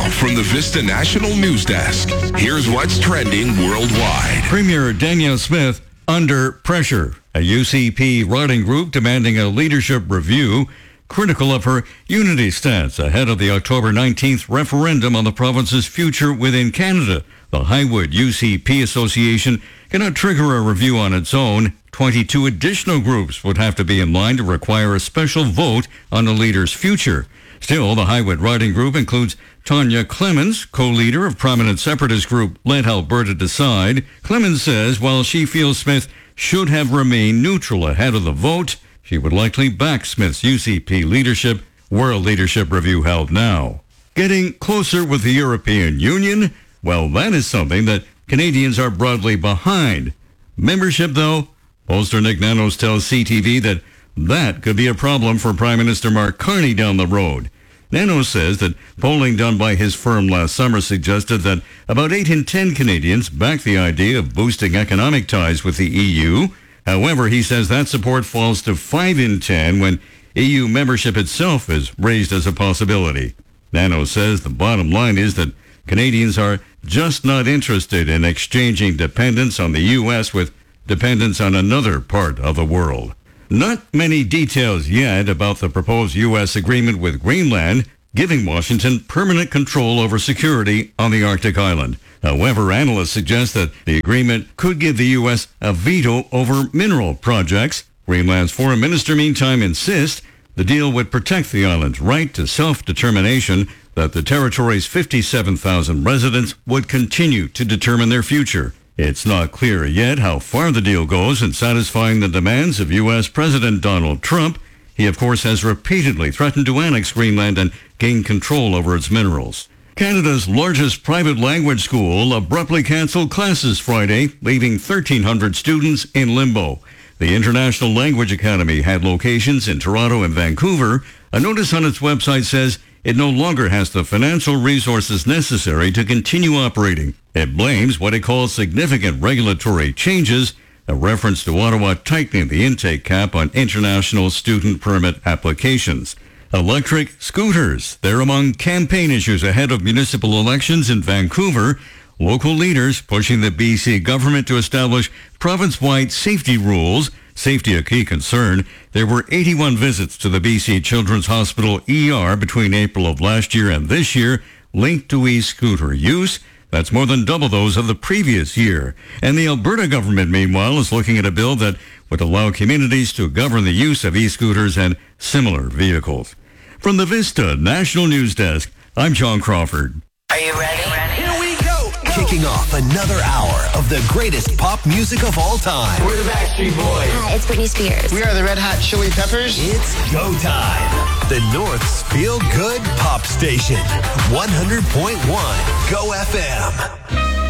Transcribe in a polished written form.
Now, from the Vista National News Desk, here's what's trending worldwide. Premier Danielle Smith under pressure. A UCP riding group demanding a leadership review, critical of her unity stance ahead of the October 19th referendum on the province's future within Canada. The Highwood UCP Association cannot trigger a review on its own. 22 additional groups would have to be in line to require a special vote on the leader's future. Still, the Highwood riding group includes Tanya Clemens, co-leader of prominent separatist group Let Alberta Decide. Clemens says while she feels Smith should have remained neutral ahead of the vote, she would likely back Smith's UCP leadership, World Leadership Review held now. Getting closer with the European Union? Well, that is something that Canadians are broadly behind. Membership, though? Pollster Nick Nanos tells CTV that could be a problem for Prime Minister Mark Carney down the road. Nanos says that polling done by his firm last summer suggested that about 8 in 10 Canadians back the idea of boosting economic ties with the EU. However, he says that support falls to 5 in 10 when EU membership itself is raised as a possibility. Nanos says the bottom line is that Canadians are just not interested in exchanging dependence on the U.S. with dependence on another part of the world. Not many details yet about the proposed U.S. agreement with Greenland, giving Washington permanent control over security on the Arctic island. However, analysts suggest that the agreement could give the U.S. a veto over mineral projects. Greenland's foreign minister, meantime, insists the deal would protect the island's right to self-determination, that the territory's 57,000 residents would continue to determine their future. It's not clear yet how far the deal goes in satisfying the demands of U.S. President Donald Trump. He, of course, has repeatedly threatened to annex Greenland and gain control over its minerals. Canada's largest private language school abruptly canceled classes Friday, leaving 1,300 students in limbo. The International Language Academy had locations in Toronto and Vancouver. A notice on its website says it no longer has the financial resources necessary to continue operating. It blames what it calls significant regulatory changes, a reference to Ottawa tightening the intake cap on international student permit applications. Electric scooters, they're among campaign issues ahead of municipal elections in Vancouver. Local leaders pushing the BC government to establish province-wide safety rules. Safety a key concern. There were 81 visits to the BC Children's Hospital ER between April of last year and this year linked to e-scooter use. That's more than double those of the previous year. And the Alberta government, meanwhile, is looking at a bill that would allow communities to govern the use of e-scooters and similar vehicles. From the Vista National News Desk, I'm John Crawford. Are you ready? Here we go. Kicking off another hour of the greatest pop music of all time. We're the Backstreet Boys. Hi, it's Britney Spears. We are the Red Hot Chili Peppers. It's go time. The North's Feel Good Pop Station. 100.1 Go FM.